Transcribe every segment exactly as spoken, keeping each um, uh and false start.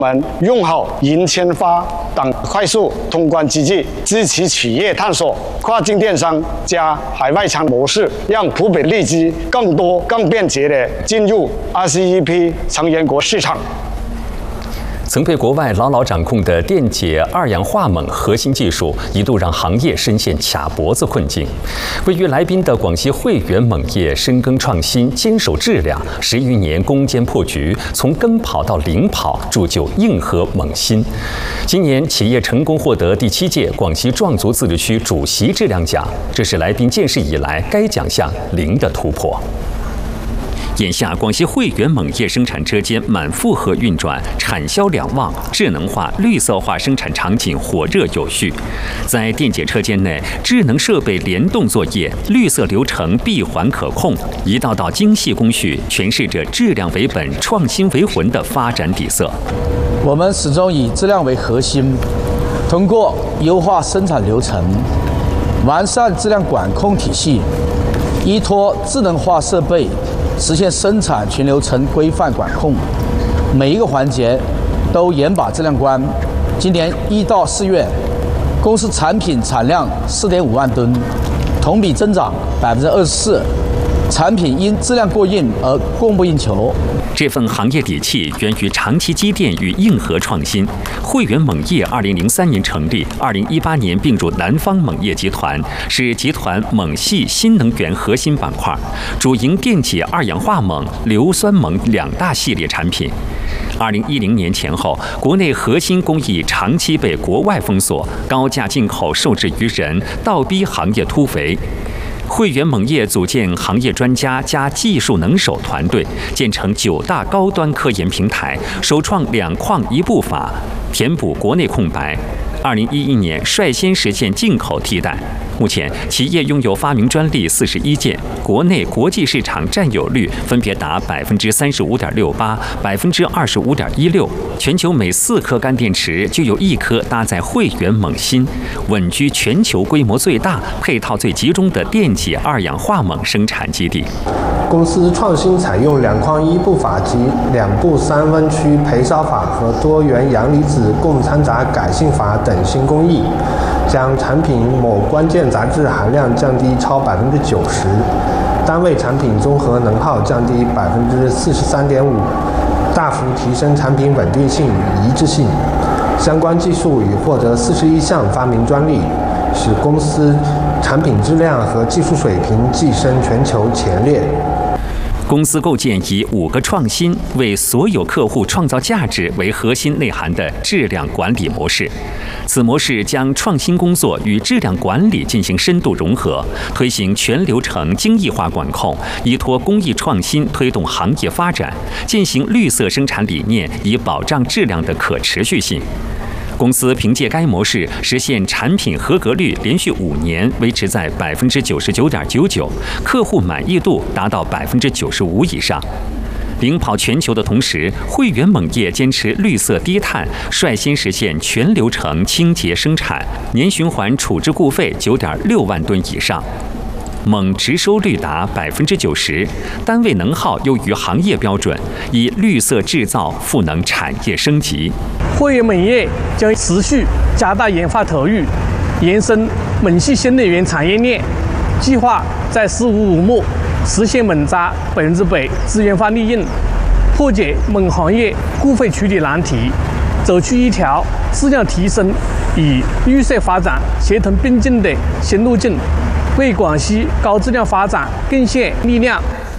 我们用好银签发等快速通关机制，支持企业探索跨境电商加海外仓模式，让湖北荔枝更多、更便捷地进入 R C E P 成员国市场。 曾被国外牢牢掌控的电解二氧化锰核心技术，一度让行业深陷卡脖子困境。位于来宾的广西汇源锰业深耕创新，坚守质量，十余年攻坚破局，从跟跑到领跑，铸就硬核锰芯。今年，企业成功获得第七届广西壮族自治区主席质量奖，这是来宾建市以来该奖项零的突破。眼下，广西汇源锰业生产车间满负荷运转，产销两旺，智能化、绿色化生产场景火热有序。在电解车间内，智能设备联动作业，绿色流程闭环可控，一道道精细工序诠释着质量为本、创新为魂的发展底色。 我们始终以质量为核心，通过优化生产流程、完善质量管控体系，依托智能化设备，实现生产全流程规范管控，每一个环节都严把质量关。今年一到四月，公司产品产量四点五万吨，同比增长百分之二十四，产品因质量过硬而供不应求。 这份行业底气源于长期积淀与硬核创新。汇源锰业二零零三年成立，二零一八年并入南方锰业集团，是集团锰系新能源核心板块，主营电解二氧化锰、硫酸锰两大系列产品。二零一零年前后，国内核心工艺长期被国外封锁，高价进口受制于人，倒逼行业突围。汇源锰业组建行业专家加技术能手团队，建成九大高端科研平台，首创两矿一步法，填补国内空白。二零一一年率先实现进口替代。目前，企业拥有发明专利四十一件，国内国际市场占有率分别达百分之三十五点六八、百分之二十五点一六。全球每四颗干电池就有一颗搭载汇源锰芯，稳居全球规模最大、配套最集中的电解二氧化锰生产基地。 公司创新采用两矿一步法及两步三温区焙烧法和多元阳离子共掺杂改性法等新工艺，将产品某关键杂质含量降低超百分之九十，单位产品综合能耗降低百分之四十三点五，大幅提升产品稳定性与一致性。相关技术已获得四十一项发明专利，使公司产品质量和技术水平跻身全球前列。 公司构建以五个创新为所有客户创造价值为核心内涵的质量管理模式。此模式将创新工作与质量管理进行深度融合，推行全流程精益化管控，依托工艺创新推动行业发展，践行绿色生产理念，以保障质量的可持续性。公司凭借该模式实现产品合格率连续五年维持在百分之九十九点九九，客户满意度达到百分之九十五以上。领跑全球的同时，汇源锰业坚持绿色低碳，率先实现全流程清洁生产，年循环处置固废九点六万吨以上。锰直收率达百分之九十，单位能耗优于行业标准，以绿色制造赋能产业升级。 汇源锰业将持续加大研发投入，延伸锰系新能源产业链，计划在“十五五”目实现锰渣百分之百资源化利用，破解锰行业固废处理难题，走出一条质量提升与绿色发展协同并进的新路径，为广西高质量发展贡献力量。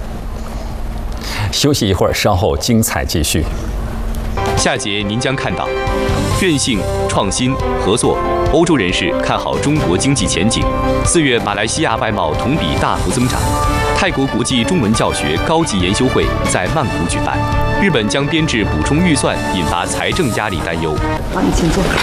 休息一会儿，稍后精彩继续。 下节您将看到，韧性、创新、合作，欧洲人士看好中国经济前景。四月，马来西亚外贸同比大幅增长。泰国国际中文教学高级研修会在曼谷举办。日本将编制补充预算，引发财政压力担忧。 好，你请坐。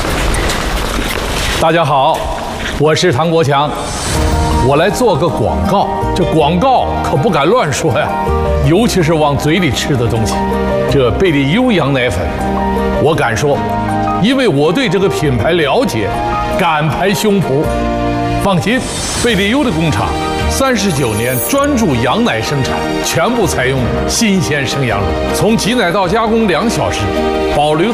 大家好，我是唐国强，我来做个广告。这广告可不敢乱说呀，尤其是往嘴里吃的东西。这贝利优羊奶粉，我敢说，因为我对这个品牌了解，敢拍胸脯。放心，贝利优的工厂三十九年专注羊奶生产，全部采用新鲜生羊乳，从挤奶到加工两小时，保留